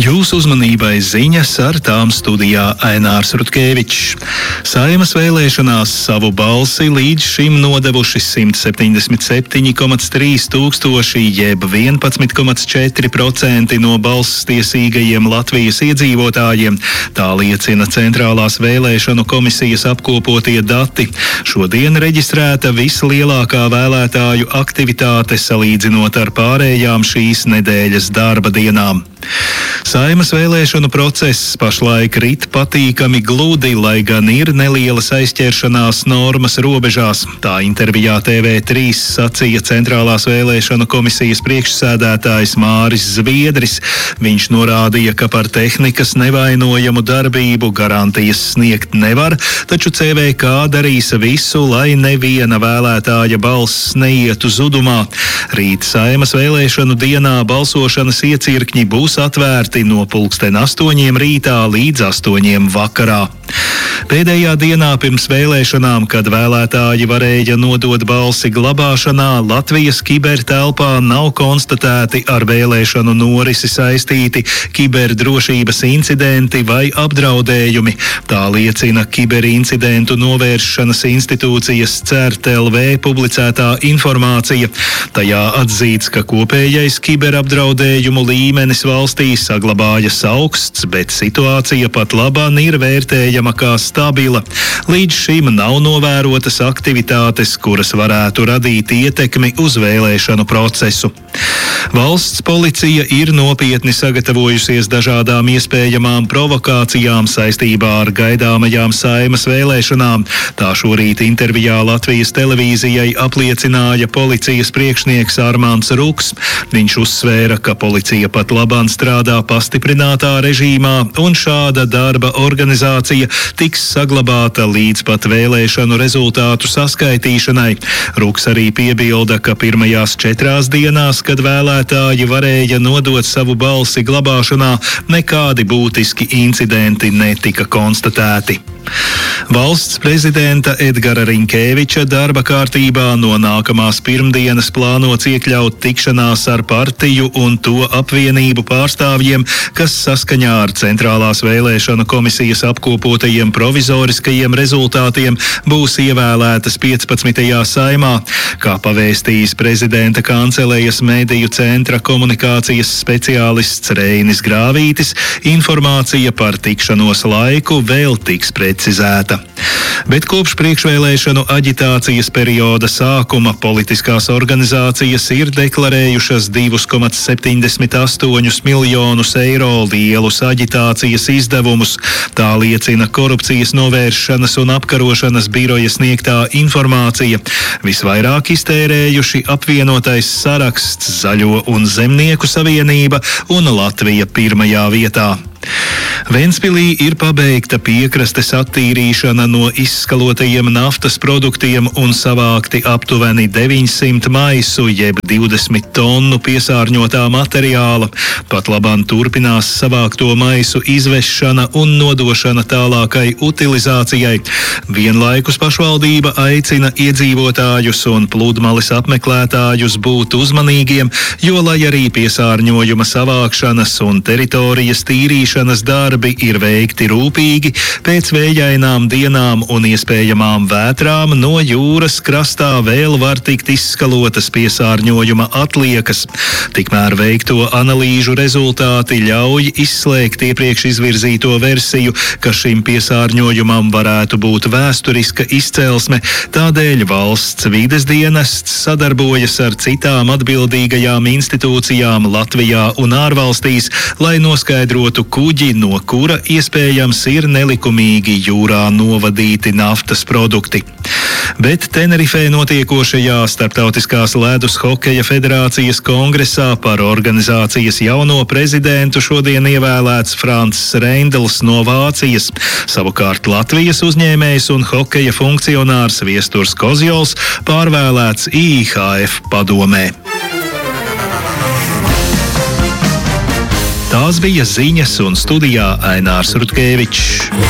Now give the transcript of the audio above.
Jūsu uzmanībai ziņas, ar tām studijā Ainārs Rutkevičs. Saeimas vēlēšanās savu balsi līdz šim nodevuši 177,3 tūkstoši, jeb 11,4% no balsstiesīgajiem Latvijas iedzīvotājiem. Tā liecina Centrālās vēlēšanu komisijas apkopotie dati. Šodien reģistrēta vislielākā vēlētāju aktivitāte salīdzinot ar pārējām šīs nedēļas darba dienām. Saeimas vēlēšanu process pašlaik rit patīkami gludi, lai gan ir nelielas aizķeršanās normas robežās. Tā intervijā TV3 sacīja Centrālās vēlēšanu komisijas priekšsēdētājs Māris Zviedris. Viņš norādīja, ka par tehnikas nevainojamu darbību garantijas sniegt nevar, taču CVK darīs visu, lai neviena vēlētāja balss neietu zudumā. Rīt Saeimas vēlēšanu dienā balsošanas iecirkņi būs atvērti no 8:00 rītā līdz 8:00 vakarā. Pēdējā dienā pirms vēlēšanām, kad vēlētāji varēja nodot balsi glabāšanā, Latvijas kibertelpā nav konstatēti ar vēlēšanu norisi saistīti kiberdrošības incidenti vai apdraudējumi. Tā liecina Kiberincidentu novēršanas institūcijas CERT-LV publicētā informācija. Tajā atzīts, ka kopējais kiberapdraudējumu līmenis valstī saglabājas augsts, bet situācija pat labāk ir vērtējama kā stabila. Līdz šim nav novērotas aktivitātes, kuras varētu radīt ietekmi uz vēlēšanu procesu. Valsts policija ir nopietni sagatavojusies dažādām iespējamām provokācijām saistībā ar gaidāmajām Saeimas vēlēšanām. Tā šorīt intervijā Latvijas televīzijai apliecināja policijas priekšnieks Armands Ruks. Viņš uzsvēra, ka policija pat labāk strādā pastiprinātā režīmā un šāda darba organizācija tiks saglabāta līdz pat vēlēšanu rezultātu saskaitīšanai. Ruks arī piebilda, ka pirmajās 4 dienās, kad vēlētāji varēja nodot savu balsi glabāšanā, nekādi būtiski incidenti netika konstatēti. Valsts prezidenta Edgara Rinkēviča darba kārtībā no nākamās pirmdienas plānots iekļaut tikšanās ar partiju un to apvienību pārstāvjiem, kas saskaņā ar Centrālās vēlēšanu komisijas apkopotajiem provizoriskajiem rezultātiem būs ievēlētas 15. saimā. Kā pavēstījis prezidenta kancelejas mediju centra komunikācijas speciālists Reinis Grāvītis, informācija par tikšanos laiku vēl tiks precizēta. Bet kopš priekšvēlēšanu aģitācijas perioda sākuma politiskās organizācijas ir deklarējušas 2,78 miljonus eiro lielus aģitācijas izdevumus. Tā liecina Korupcijas novēršanas un apkarošanas biroja sniegtā informācija. Visvairāk iztērējuši apvienotais saraksts, Zaļo un Zemnieku savienība un Latvija pirmajā vietā. Ventspilī ir pabeigta piekrastes attīrīšana no izskalotajiem naftas produktiem un savākti aptuveni 900 maisu, jeb 20 tonu piesārņotā materiāla. Pat labāk turpinās savākto maisu izvešana un nodošana tālākai utilizācijai. Vienlaikus pašvaldība aicina iedzīvotājus un pludmales apmeklētājus būt uzmanīgiem, jo, lai arī piesārņojuma savākšanas un teritorijas tīrīšanas darbi ir veikti rūpīgi, pēc vējainām dienām un iespējamām vētrām no jūras krastā vēl var tikt izskalotas piesārņojuma atliekas. Tikmēr veikto analīžu rezultāti ļauj izslēgt iepriekš izvirzīto versiju, ka šim piesārņojumam varētu būt vēsturiska izcelsme, tādēļ valsts vides dienests sadarbojas ar citām atbildīgajām institūcijām Latvijā un ārvalstīs, lai noskaidrotu kuģi, no kura iespējams ir nelikumīgi jūrā novadīti naftas produkti. Bet Tenerifē notiekošajā Starptautiskās ledus hokeja federācijas kongresā par organizācijas jauno prezidentu šodien ievēlēts Francis Reindls no Vācijas. Savukārt Latvijas uzņēmējs un hokeja funkcionārs Viesturs Kozjols pārvēlēts IIHF padomē. Tās bija ziņas un studijā Ainārs Rutkevičs.